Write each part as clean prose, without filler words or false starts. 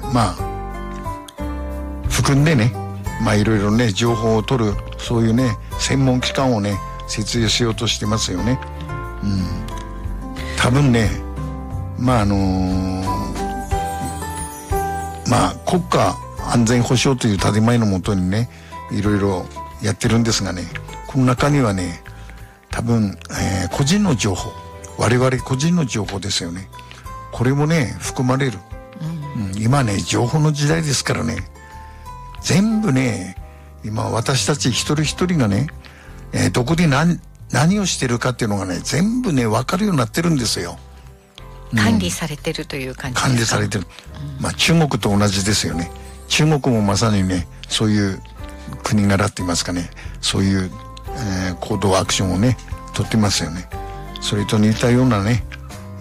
まあ含んでね、まあいろいろね情報を取るそういうね専門機関をね設営しようとしてますよね。多分ね、まあまあ国家安全保障という建前のもとにねいろいろやってるんですがね、この中にはね多分、個人の情報、我々個人の情報ですよね、これもね含まれる、今ね情報の時代ですからね、全部ね今私たち一人一人がね、どこで何をしてるかっていうのがね全部ね分かるようになってるんですよ。 管理されてるという感じですか。 管理されてる、まあ中国と同じですよね。中国もまさにねそういう国柄って言いますかね、そういう、行動アクションをね取ってますよね。それと似たようなね、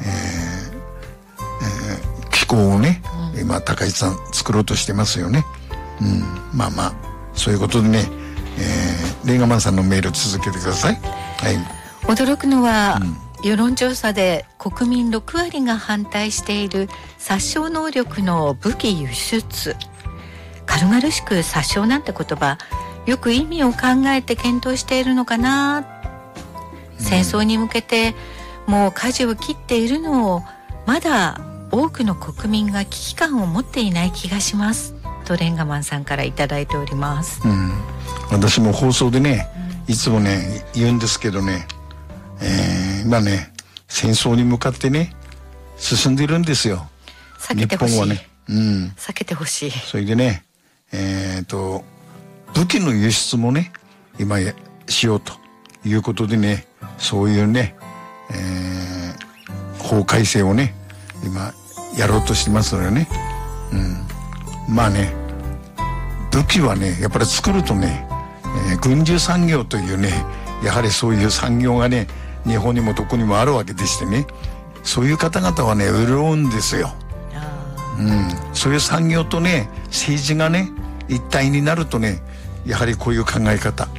機構をね、今高市さん作ろうとしてますよね。まあまあそういうことでね、レンガマンさんのメール続けてください。はい。 驚くのは、世論調査で国民6割が反対している殺傷能力の武器輸出。軽々しく殺傷なんて言葉、よく意味を考えて検討しているのかな。戦争に向けてもう舵を切っているのをまだ多くの国民が危機感を持っていない気がしますとレンガマンさんからいただいております。 私も放送でね、いつもね言うんですけどね、今ね戦争に向かってね進んでいるんですよ。 避けてほしい。 日本はね、 避けてほしい。 それでね、武器の輸出もね今しようということでね、そういうね、法改正をね今やろうとしてますのよね。まあね武器はねやっぱり作るとね、軍需産業というねやはりそういう産業がね日本にもどこにもあるわけでしてね、そういう方々はね潤うんですよ。そういう産業とね政治がね一体になるとねやはりこういう考え方、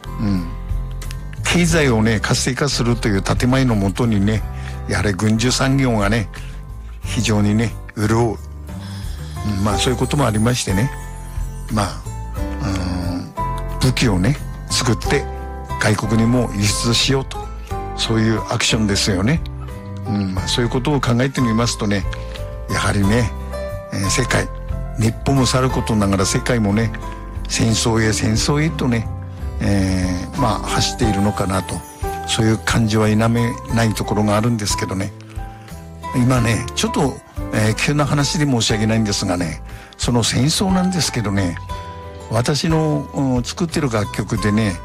経済をね活性化するという建前のもとにねやはり軍需産業がね非常にね潤う、まあそういうこともありましてね、まあ武器をね作って外国にも輸出しようと、そういうアクションですよね。まあそういうことを考えてみますとね、やはりね、世界、日本もさることながら世界もね戦争へとね、まあ走っているのかなと、そういう感じは否めないところがあるんですけどね。今ねちょっと、急な話で申し訳ないんですがね、その戦争なんですけどね、私の作ってる楽曲でね、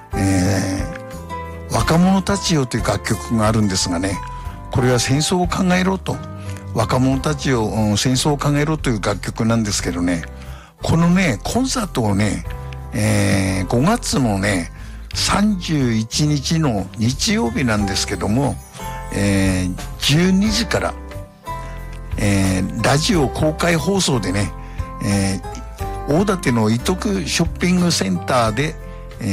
若者たちよという楽曲があるんですがね、これは戦争を考えろと、若者たちを、戦争を考えろという楽曲なんですけどね、このねコンサートをね、5月のね31日の日曜日なんですけども、12時から、ラジオ公開放送でね、大館の伊徳ショッピングセンターで、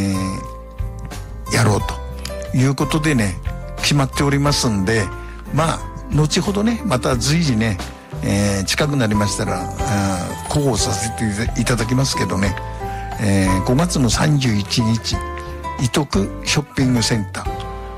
やろうということでね決まっておりますんで、まあ後ほどねまた随時ね、近くなりましたら広報させていただきますけどね、5月の31日伊徳ショッピングセンター、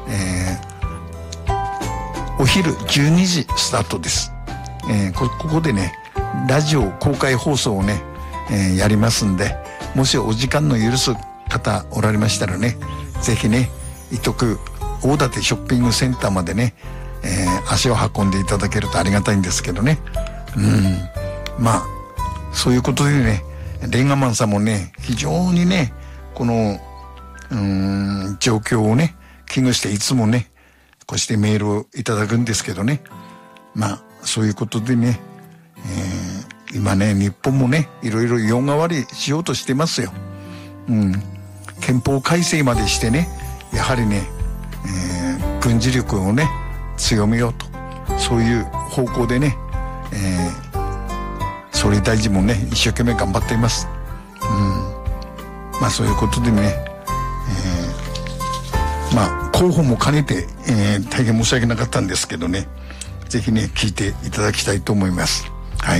お昼12時スタートです。ここでねラジオ公開放送をね、やりますんで、もしお時間の許す方おられましたらね、ぜひね伊徳大館ショッピングセンターまでね、足を運んでいただけるとありがたいんですけどね。まあそういうことでね、レンガマンさんもね非常にねこの状況をね危惧していつもねこうしてメールをいただくんですけどね、まあそういうことでね、今ね日本もねいろいろ様変わりしようとしてますよ。憲法改正までしてねやはりね、軍事力をね強めようと、そういう方向でね、総理大臣もね一生懸命頑張っています。まあそういうことでね、まあ候補も兼ねて、大変申し訳なかったんですけどね、ぜひね聞いていただきたいと思います。